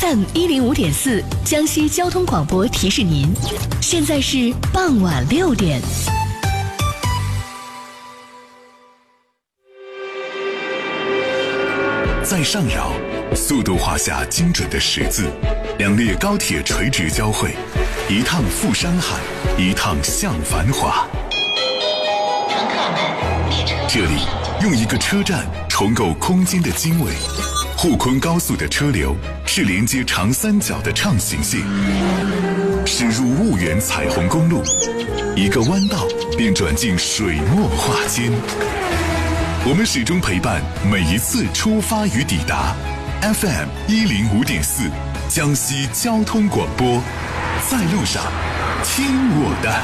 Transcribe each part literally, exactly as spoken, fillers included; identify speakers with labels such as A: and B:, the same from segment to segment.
A: F M 一零五点四江西交通广播提示您，现在是傍晚六点。
B: 在上饶，速度画下精准的十字，两列高铁垂直交汇，一趟赴山海，一趟向繁华。
C: 乘客们，列车
B: 这里用一个车站重构空间的经纬。沪昆高速的车流是连接长三角的畅行线，驶入婺源彩虹公路，一个弯道便转进水墨画间。我们始终陪伴每一次出发与抵达。F M 一零五点四，江西交通广播，在路上听我的。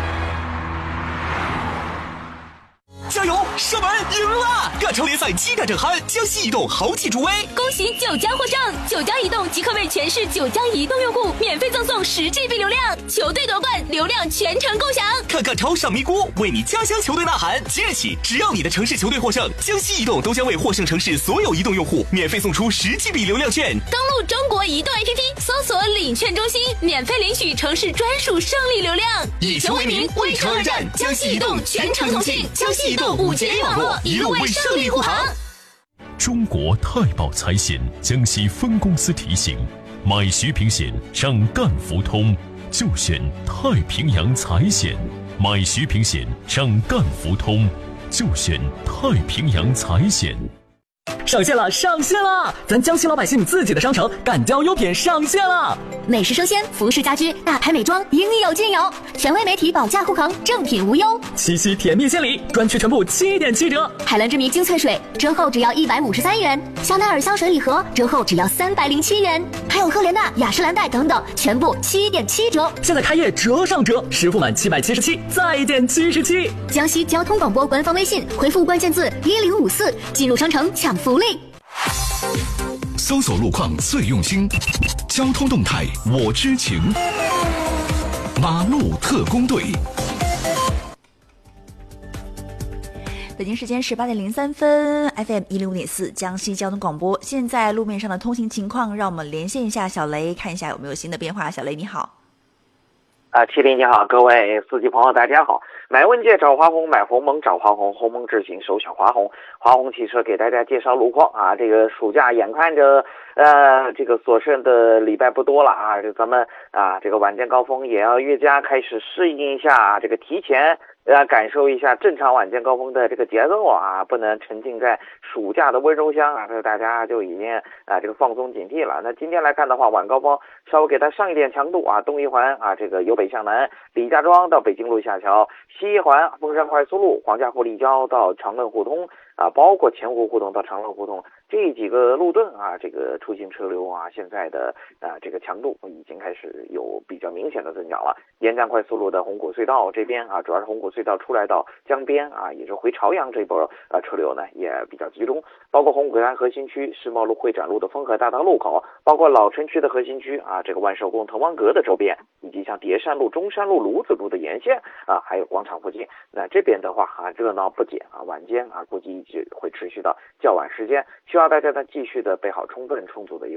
D: 加油！射门赢了！赣超联赛激战正酣，江西移动豪气助威，
E: 恭喜九家获胜！九家移动即刻为全市九家移动用户免费赠送十 G B 流量，球队夺冠，流量全程共享。
D: 看赣超上咪咕，为你家乡球队呐喊！即日起，只要你的城市球队获胜，江西移动都将为获胜城市所有移动用户免费送出十 G B 流量券。
E: 登录中国移动 A P P， 搜索领券中心，免费领取城市专属胜利流量。
D: 以球为名，为城而战，江西移动全程同信，江西移动五 G 网络一路为胜利护航。
F: 中国太保财险江西分公司提醒：买徐平险上赣福通，就选太平洋财险；买徐平险上赣福通，就选太平洋财险。
G: 上线了，上线了！咱江西老百姓自己的商城赣交优品上线了，
H: 美食生鲜、服饰家居、大牌美妆应有尽有，权威媒体保价护航，正品无忧。
G: 七夕甜蜜献礼，专区全部七点七折。
H: 海蓝之谜精粹水折后只要一百五十三元，香奈儿香水礼盒折后只要三百零七元，还有赫莲娜、雅诗兰黛等等，全部七点七折。
G: 现在开业折上折，实付满七百七十七再减七十七。
H: 江西交通广播官方微信回复关键字一零五四，进入商城抢福利。
B: 搜索路况最用心，交通动态我知情。马路特工队。
I: 北京时间十八点零三分 ，F M 一零五点四江西交通广播。现在路面上的通行情况，让我们连线一下小雷，看一下有没有新的变化。小雷你好。
J: 啊，麒麟你好，各位司机朋友大家好。买问界找华宏，买鸿蒙找华宏，鸿蒙智行首选华宏。华宏汽车给大家介绍路况啊，这个暑假眼看着呃这个所剩的礼拜不多了啊，这咱们啊这个晚间高峰也要越加开始适应一下啊，这个提前呃感受一下正常晚间高峰的这个节奏啊，不能沉浸在暑假的温柔乡啊，这大家就已经啊这个放松警惕了。那今天来看的话，晚高峰稍微给它上一点强度啊，东一环啊这个由北向南，李家庄到北京路下桥，西一环凤山快速路黄家湖立交到长乐互通啊，包括前湖胡同到长乐胡同这几个路段啊，这个出行车流啊，现在的啊这个强度已经开始有比较明显的增长了。沿江快速路的红谷隧道这边啊，主要是红谷隧道出来到江边啊，也是回朝阳这波呃车流呢也比较集中，包括红谷滩核心区、世贸路、会展路的丰河大道路口，包括老城区的核心区啊，这个万寿宫、滕王阁的周边，以及像叠山路、中山路、鲁子路的沿线啊，还有广场附近。那这边的话啊，热闹不减啊，晚间啊估计一直会持续到较晚时间，需要大家呢继续的备好充分充足的